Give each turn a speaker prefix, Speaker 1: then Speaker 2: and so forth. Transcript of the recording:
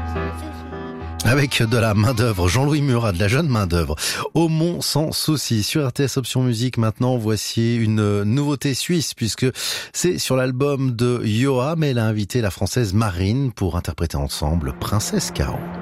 Speaker 1: Avec de la main-d'œuvre, Jean-Louis Murat, de la jeune main-d'œuvre. Au Mont sans souci. Sur RTS Option Musique, maintenant, voici une nouveauté suisse, puisque c'est sur l'album de Yoa, mais elle a invité la française Marine pour interpréter ensemble Princesse Caro.